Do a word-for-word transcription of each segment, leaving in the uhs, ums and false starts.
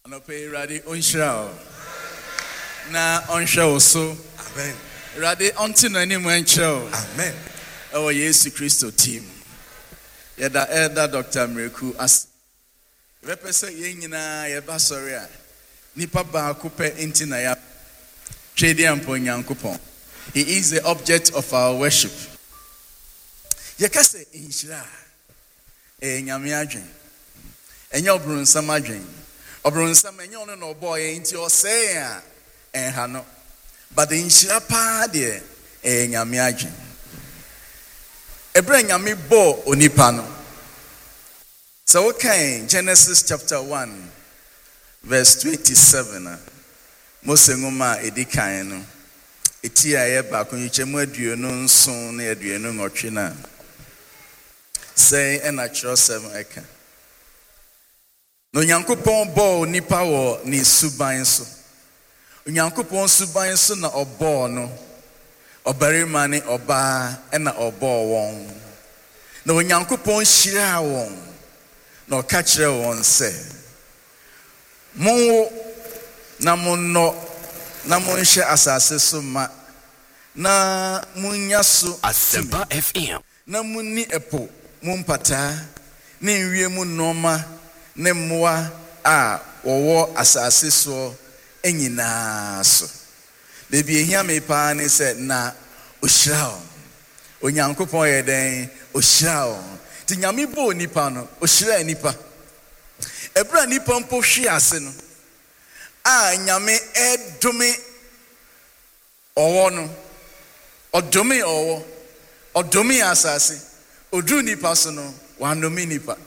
No pay ready on show. Na on show so. Amen. Ready until any man show. Amen. Our Yesu Christo team. Yada elder Doctor Miracle as represent yengina ye basoria. Nipa ba kupe inti na ya. Trade ampo nyankopon. He is the object of our worship. Yekase inshira. E nyame adwen. Enya obrun sam adwen. Obrun sam enya ono no boy inti o say a enha no. But the inshira pa de e nyame adwen. Ebra nyame bo onipa no. So okay, Genesis chapter one verse twenty-seven. Mose ngoma edikan no. Eti aye ba konyichemu aduonu nson na aduonu nwotwe na. Say and natural seven eka. No Nyankopon bo nipa wo ni suban so. Nyankopon suban so na obo no. Obarima ni oba e na obo won. No Nyankopon hyira won. No ka kire won se. Mo na mo no na mo nhye asase so ma na munya so Asempa F M. Na munni epo mumpata ne nwie mu noma ne mmoa a wowo asase so enyina so bebi ehia me pa ne se na ohyirawo onyankopon ye den ohyirawo ti nyame bo nipa no ohyira nipa ebra nipa mpo hwe ase no a nyame edome owo no odome owo odome asase odru nipa so no wanome nipa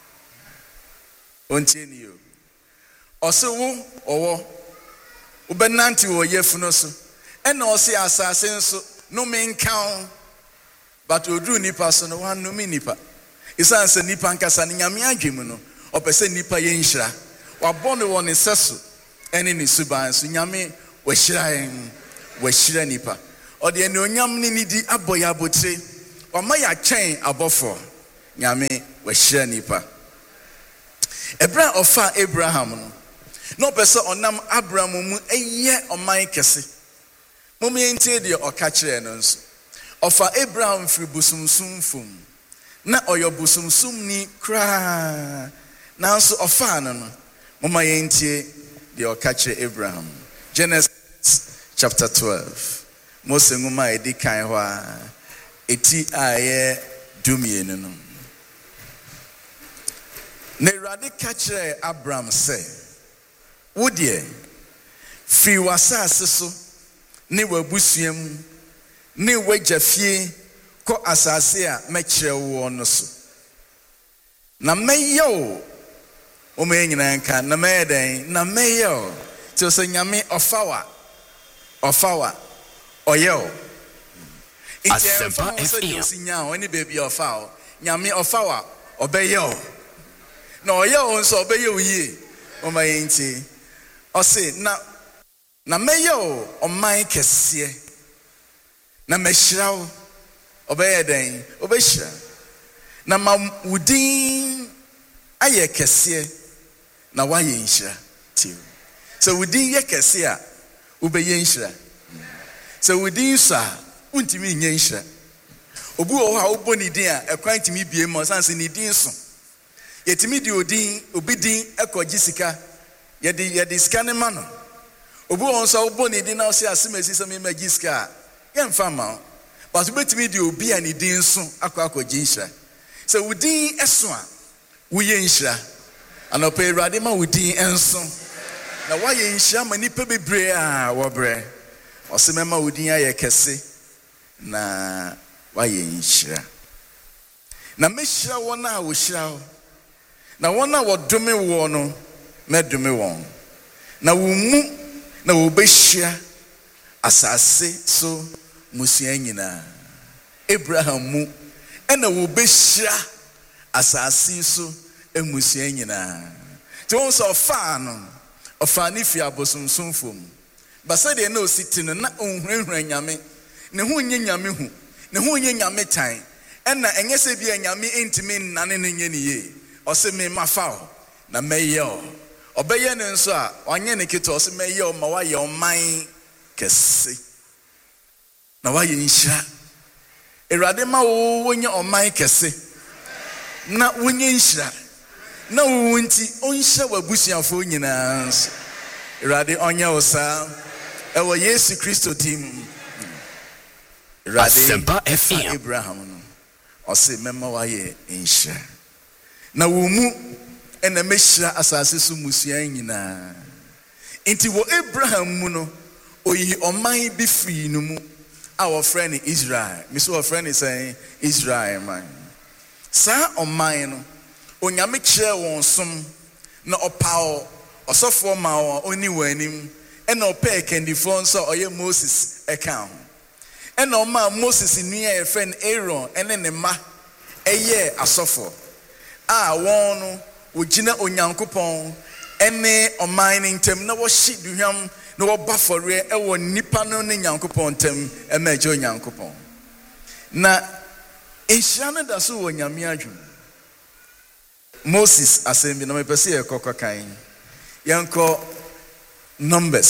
ontie ni yo ose wo owo ubenanti wo yefuno so ena ose asase nso no menkan but odru nipa so no wanome nipa isan se nipa nkasa ni nyame adwemu no opese nipa ye nhira wabone wo ne seso ene ni suban so nyame wahira en wahira nipa ode ene onyam ni nidi aboya abotre wama ya chen abofo nyame wahira nipa ebra ofa Abraham no no pese onam Abraham mu eye oman kese mum yentie de oka kire no nso ofa Abraham firi busumsum fum na oyo busumsum ni kra na nso ofa no no mum yentie de oka kire Abraham. Genesis chapter twelve. Mose nguma edi kan ho a eti aye dumienu no. Ne rade ka kire Abraham say, wo de fi wasase so ne wabusuam ne wagafie ko asase a mekire wo no so. Na meyo o me nyina nka na meden na meyo to so nyame ofawa ofawa oyo Asempa F M. Sinya oni baby ofawa nyame ofawa obeyo na oyo nso obeyo yi o ma yenti o se na na meyo o man kese na mehirawo obeye den obehira na ma wudin aye kese na waye nhira ti so wudin ye kese a ubeye nhira so wudin sa untimi nye nhira obu o ha oboni din a ekwan timi bie mo sanse ni din so yetimi di odin obidin ekogi sika yedi yedi sika ne ma no obu on so oboni din na o se asemesi se me magi sika ye mfa ma but obetimi di obi a ni din so akwa akogi nhira so wudin eso a wuye nhira anope Awurade ma wudin enso na waye nhira ma nipa bebre a wobre osemema wudin aye kese na waye nhira na mehira wona a wo hira wo na wona wodome wo no medome won na wo mu na wo behia asase so musia nyina Abraham mu ena wo behia asase so emusia nyina ti won so fa no ofa ni fi abosomsomfom basa de na ositi no na onhurehura nyame ne ho nye nyame hu ne ho nye nyame tan ena enye se bia nyame entimi nane ne nye ne ye ose me mafao na meyo ɔbɛyɛ ne nso a ɔnyɛ ne ketewa ɔsɛ mɛyɛ ɔma wayɛ ɔman kɛse na wayɛ nhyira Awurade ma wo wonyɛ ɔman kɛse na wonyɛ nhyira na wo nti ɔnhyɛ w'abusuafoɔ nyinaa nso Awurade ɔnyɛ wo saa ɛwɔ Yesu Kristo dim Asempa F M Abraham no ɔsɛ mɛma wayɛ nhyira na wo mu ɛna mɛhyira asase so musua nyinaa nti wɔ Abraham mu no oyi ɔman bi firi no mu a wɔfrɛ no Israel miso wɔfrɛ no sɛ Israel man saa ɔman no onyame kyerɛ wɔn som na ɔpaw ɔsɔfoɔ ma wɔn oni wɔn anim ɛna ɔpɛ kandifoɔ nso ɔyɛ Moses ɛka ho ɛna ɔma Moses nua yɛ friend Aaron ɛne ne ma ɛyɛ asɔfoɔ a wɔn no wogyina onyankopɔn ɛne ɔman ne ntam na wɔhye duhwam na wɔba fɔre ɛwɔ nipa no ne nyankopɔn ntam ɛmɛgye onyankopɔn na nhyira no da so wɔ nyame adwene Moses asɛm bi na mepɛ sɛ yɛkɔ kɔkan yɛnkɔ Numbers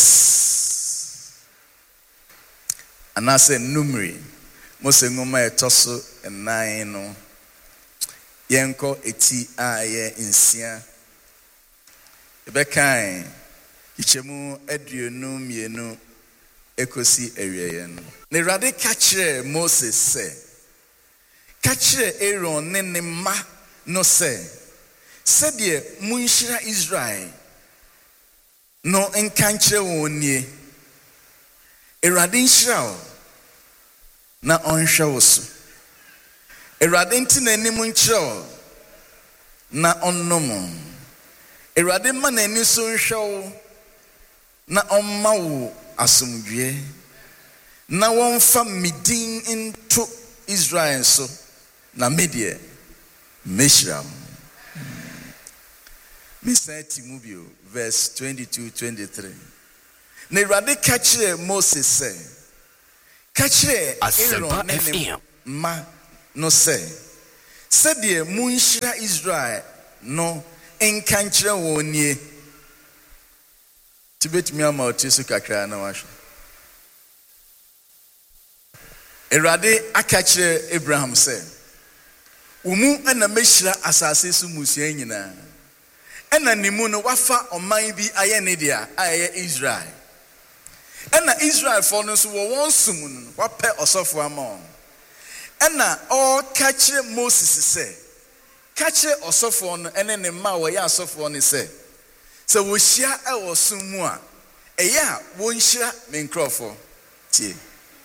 anaasɛ Numeri Mose nwoma ɛtɔ so nnan no yɛnkɔ eti a yɛ nsia yɛbɛkan ikyɛmu aduonu mmienu ekosi awieɛ no na Awurade ka kyerɛ Moses sɛ ka kyerɛ Aaron ne ne mma no sɛ sɛdeɛ munhyira Israel no nka nkyerɛ wɔn nie Awurade nhyira wo na ɔnhwɛ wo so Awurade nti n'anim nkyerɛ wo na ɔnnom Awurade ma n'ani so nhwɛ wo na ɔmma wo asomdwie na wɔmfa midin into Israel so na medeɛ mɛhyira wo Mister Timubio verse twenty-two twenty-three na Awurade ka kyerɛ Moses sɛ ka kyerɛ Aaron ne ne ma no sɛ sɛdeɛ munhyira Israel no nka nkyerɛ wɔn nie tibetumi ama ɔte so kakra na wahwɛ Awurade aka kyerɛ Abraham sɛ wo mu ɛna mɛhyira asase so musua nyinaa ɛna ne mu no wafa ɔman bi ayɛ ne deɛ a ɛyɛ Israel ɛna Israelfoɔ no nso wɔ wɔn som no wapɛ ɔsɔfo ama wɔn ɛna ɔka kyerɛ Moses sɛ ka kyerɛ ɔsɔfoɔ no ɛne ne mma a wɔyɛ asɔfoɔ no sɛ sɛ wɔhyia ɛwɔ som mu a ɛyɛ a wɔnhyira me nkurɔfoɔ tie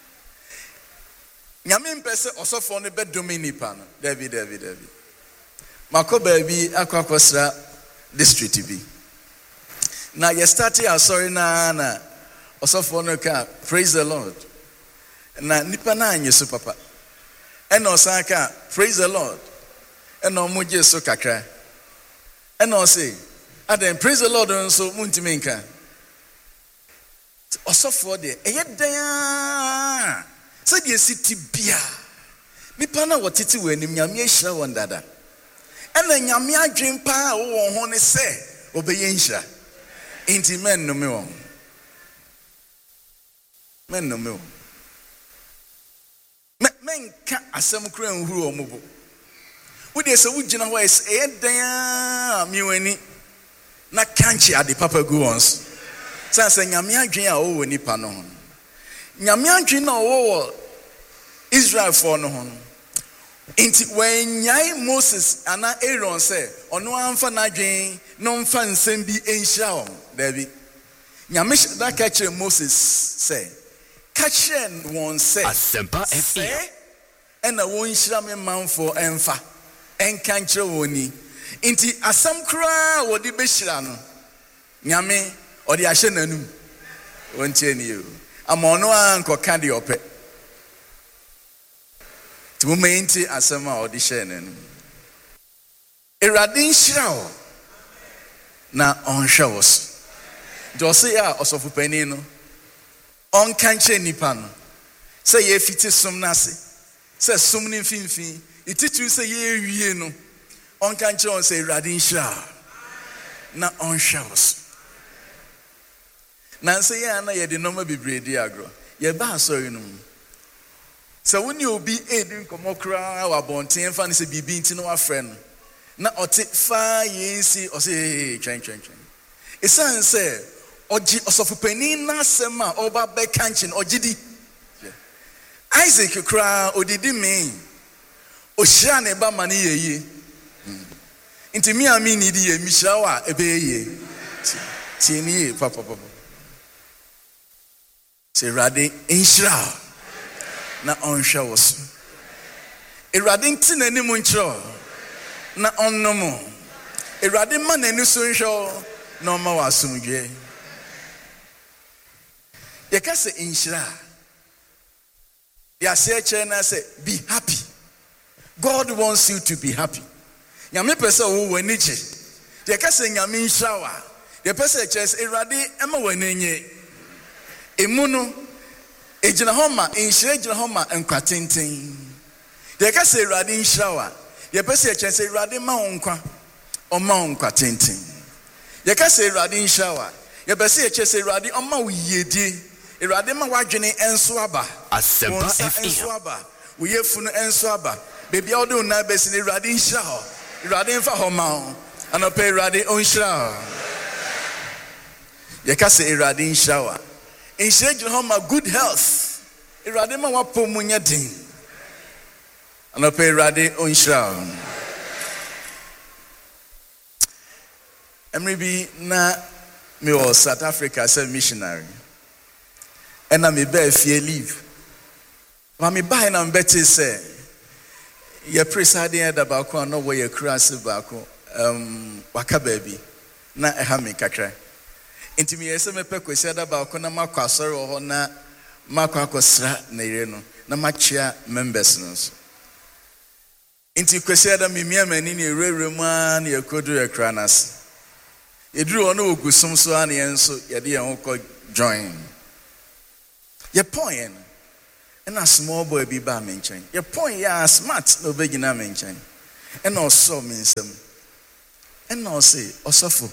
nyame mpɛ sɛ ɔsɔfoɔ no bɛdome nipa no dabi dabi dabi makɔ baabi akɔ akɔsra district bi na yɛstarte asɔre na na ɔsɔfoɔ no ka praise the Lord na nipa na anye so papa ɛna ɔsan ka praise the Lord ɛna ɔmo gye so kakra ɛna ɔse adan praise the Lord nso muntimi nka ɔsɔfoɔ deɛ ɛyɛ dan sɛdeɛ siti bia nipa na wɔtete wɔ anim nyame ahyira wɔn dada ɛna nyame adwen paa wɔ wɔn ho ne sɛ ɔbɛyɛ nhyira nti men no me wɔn men no me wɔn menka asɛm kura nhuru wɔn bo wode sɛ wogyina hɔ ɛyɛ dan miwani na kanchi ade papa gu wɔn so sɛ sɛ nyame adwen a ɔwɔ nipa no ho nyame adwen na ɔwɔ wɔ Israelfoɔ no ho nti wɔnyae Moses ana Aaron sɛ ɔno amfa n'adwen na ɔmfa nsɛm bi nhyira wɔn daabi nyame hyɛ da ka kyerɛ Moses sɛ ka kyerɛ wɔn sɛ Asempa F M ɛna wɔnhyira me manfoɔ ɛmfa ɛnka nkyerɛ wɔn ni nti asɛm koraa wɔde bɛhyira no nyame ɔde ahyɛ n'anum wɔntie ni o ama ɔno ankɔka deɛ ɔpɛ nti mo mɛn ti asɛm a ɔde hyɛ n'anum Awurade nhyira wo na ɔnhwɛ wo so nti ɔse a ɔsɔfopanin no ɔnka nkyerɛ nipa no sɛ yɛfiti som n'ase sɛ som ne mfimfini ititiri sɛ yɛwie no ɔnka nkyerɛ wɔn sɛ Awurade nhyira na ɔnhwɛ wo so. Nansa yɛ ana yɛde nɔɔma bebree di agorɔ. Yɛba asɔre no mu. Sɛ wo ne obi edi nkɔmmɔ koraa wɔ abɔnten fa ne sɛ biribi nti na wafrɛ no. Na ɔte fa yɛnsi ɔsɛ twɛn twɛn twɛn. Ɛsiane sɛ ɔgye ɔsɔfopanin n'asɛm a ɔba bɛka nkyɛn ɔgye di. Isaac koraa odidi me. Ohyia ne ba ma ne yɛ yie. Nti mi a mi ni di yɛ mi hyira wa ɛbɛyɛ yie. Tie ni yie papa papa. Sɛ Awurade nhyira na ɔnhwɛ wo so. Awurade nti n'anim nkyerɛ na ɔnnom. Awurade ma n'ani so nhwɛ wo na ɔma wo asomdwoe. Yɛka sɛ nhyira. Yɛaseɛ kyerɛ na sɛ be happy. God wants you to be happy. Nyame pɛ sɛ wo w'ani gye. Yɛka sɛ nyame nhyira wa. Yɛpɛ sɛ kyerɛ sɛ Awurade ɛma w'ani nye. Emu no egyina hɔ ma nhyira gyina hɔ ma nkwa tenten. Yɛka sɛ Awurade nhyira wa. Yɛpɛ sɛ kyerɛ sɛ Awurade ma wo nkwa. Ɔma wo nkwa tenten. Yɛka sɛ Awurade nhyira wa. Yɛpɛ sɛ kyerɛ sɛ Awurade ɔma wo yiedie. Awurade ma w'adwene enso aba. Asempa F M. Enso aba. Wo yefu no enso aba. Baby all do na besi ne Awurade nhyira hɔ. Awurade mfa hɔ ma wo. Anɔpɛ Awurade ɔnhyira hɔ. Yɛka sɛ Awurade nhyira wa. Nhyira gyina hɔ ma good health. Awurade ma wapɔ mu nyɛ den. Anɔpɛ Awurade ɔnhyira hɔ. Emre bi na me wɔ South Africa as a missionary. And I'm a bear fear leave. When me buy na mbete say, ye presiding at the balcony no way you cross the balcony. Um, waka baby, na eha me kakra. Inti me yese me pe kwesi ada balcony na makwa sorry ho na makwa akosra na ire no na machia members no so. Inti kwesi ada me mia mani na ere mu an ye kodu ye kranas. Eduru ono ogusum so an ye nso ye de ye ho ko join. Your point, and a small boy be by mention. Your point, yeah, smart, no beginner mention. And also means some. And now say, Osofo.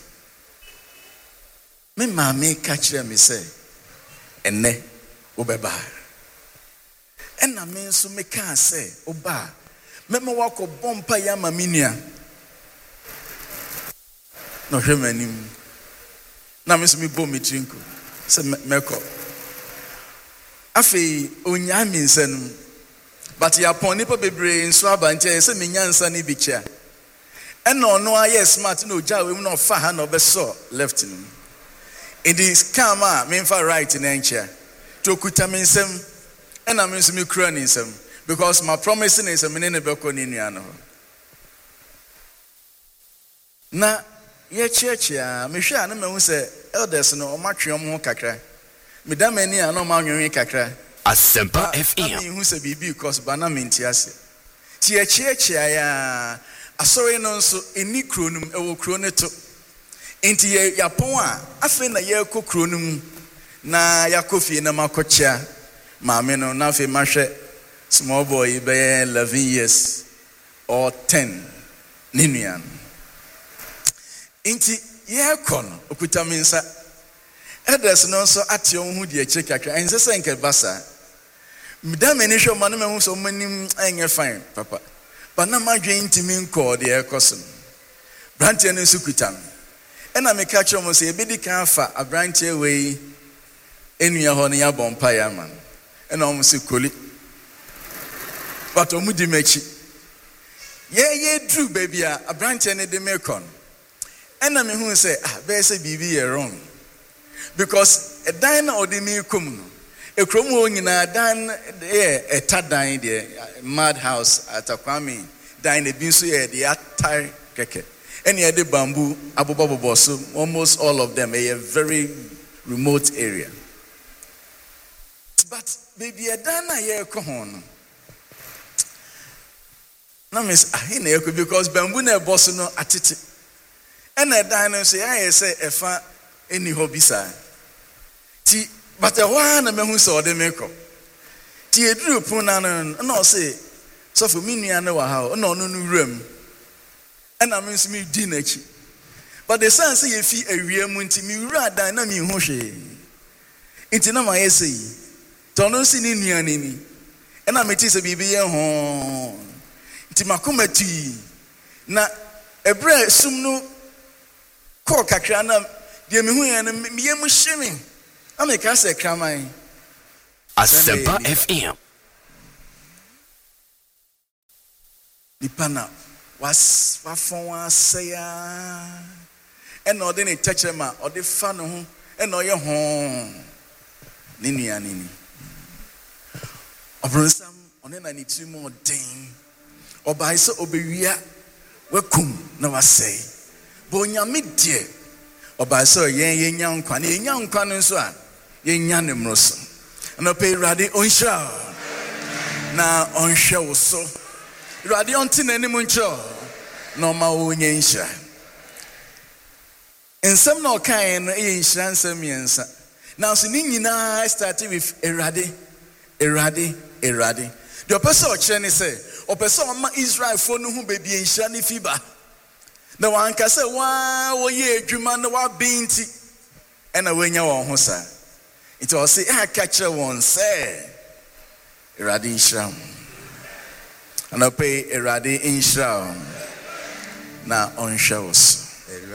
Me mammy catch them, me say, and ne, obeba. And I mean, so me can't say, oba. Me me walk o bompa yama minia. No, him na miss me bomb me trinko. Say, meko. Afi onyame nsanum but ya pon nipa bebre nso abanche se menya nsa ni bicha eno ono aye smart na oja we mu na ofa ha na obeso left ni it is come a me fa right na encha to kuta me nsam ena me nso me kura ni nsam because my promise is me ne be ko ni nua no na ye chiachia me hwe a na me hu se elders no o matwe om ho kakra. Madam any are no man kakra. Asempa F M. I mean, who say be because Bana Mintias. Tia chia, a sorry no so any cronum, a will croneto. Into ya poa, I think a year co cronum na ya coffee na macocha. Mameno, nafi mashe, small boy, be eleven years or ten. Ninian. Inti ye con, okutaminsa. Elders no so at your who dear check and the same basa. Madame any show man who so many and fine, papa. But now my dream to me called the air cousin. Branch and Sukutam. And I may catch almost a biddy canfa, a branch away in your honey bompire man. And almost a coolie. But Omudi Mechi. Yeah, yeah, true, baby, a branch and a demecon. And I mean who say, ah, there's a B B wrong. Because a dine or the mere common, a chromo in a dine, a tad dine, the madhouse at a Kwame, dine a busu, the attire keke. Any other bamboo, Abu Babu Bosso, almost all of them, a very remote area. But baby, a dine a year come on. No, Miss Ahine, because bamboo ne bosso no at it. And a dine say, I say, a fa. Any hobby side. Ti, but a one a man who saw the makeup. Ti a drew punan, no say, so for me, I know how, no, no, no room. And I mean, me dinner. but the sense ye fi awie mu nti mi wura dan na mi hu hwe nti na ma yesi tono si ni nuane ni e na meti se bibi ye ho nti makoma ti na ebre sum no ko kakra na de mi hu ye na mi ye mu hye me ameka se kraman Asempa F M. Nipana was wafon asaya ena ode ne techema ode fa no ho ena oye ho ni nua ni ni obronsam one na ni timu odin obai se obewia wakum na wasei bo nyame die obai se yen yen nya nkwa na yen nya nkwa no nso a yen nya ne mroso na pe rade onhwa na onhwa wo so rade onti na ni muncho no ma wo nyensha ensem na okan no e nhira nsem yensa now so ni nyina started with erade erade erade the person o kire ni say o person ma Israel fo no hu bebi nhira ni fiba na wan ka say wa wo ye adwuma na wa binti ena wenya won ho sa it was say I catch one say erade nhira and I pay erade nhira na on shows